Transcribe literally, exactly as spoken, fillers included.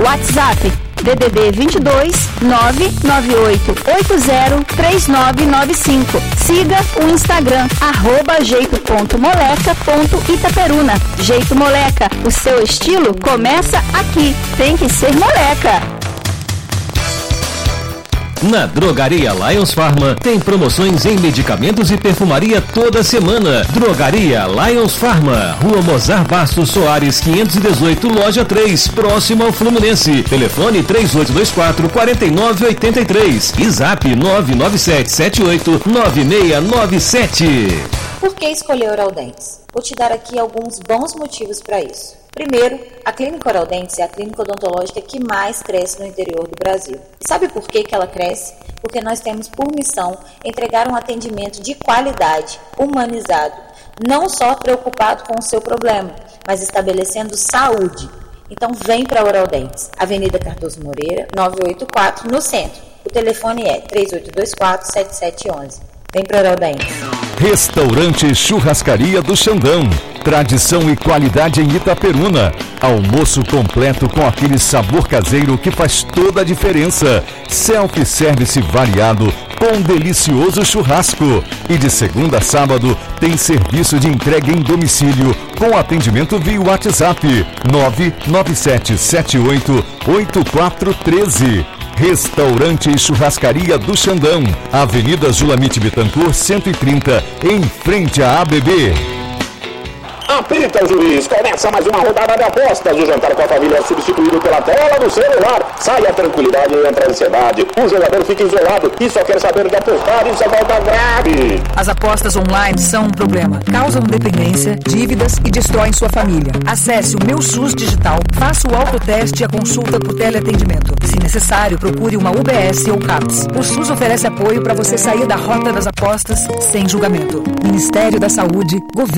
WhatsApp D D D vinte e dois, nove nove oito oito zero, três nove nove cinco. Siga o Instagram, arroba jeito ponto moleca ponto itaperuna. Jeito Moleca, o seu estilo começa aqui. Tem que ser moleca. Na Drogaria Lions Pharma tem promoções em medicamentos e perfumaria toda semana. Drogaria Lions Pharma, Rua Mozart Bastos Soares quinhentos e dezoito, Loja três, próximo ao Fluminense. Telefone três oito dois quatro, quatro nove oito três e Zap nove nove sete sete oito nove seis nove sete. Por que escolher Oral Dentes? Vou te dar aqui alguns bons motivos para isso. Primeiro, a Clínica Oral Dentes é a clínica odontológica que mais cresce no interior do Brasil. E sabe por que que ela cresce? Porque nós temos por missão entregar um atendimento de qualidade, humanizado, não só preocupado com o seu problema, mas estabelecendo saúde. Então vem para Oral Dentes, Avenida Cardoso Moreira, novecentos e oitenta e quatro, no centro. O telefone é três oito dois quatro, sete sete um um. Vem para Oral Dentes. Restaurante Churrascaria do Xandão. Tradição e qualidade em Itaperuna. Almoço completo com aquele sabor caseiro que faz toda a diferença. Self-service variado com um delicioso churrasco. E de segunda a sábado tem serviço de entrega em domicílio com atendimento via WhatsApp nove nove sete sete oito oito quatro um três. Restaurante e Churrascaria do Xandão, Avenida Zulamite Bittencourt cento e trinta, em frente à A B B. Apita, juiz, começa mais uma rodada de apostas. O jantar com a família é substituído pela tela do celular. Sai a tranquilidade e entra a ansiedade. O jogador fica isolado e só quer saber de apostar e só volta grave. As apostas online são um problema. Causam dependência, dívidas e destroem sua família. Acesse o Meu SUS Digital, faça o autoteste e a consulta por teleatendimento. Se necessário, procure uma U B S ou CAPS. O SUS oferece apoio para você sair da rota das apostas sem julgamento. Ministério da Saúde, Governo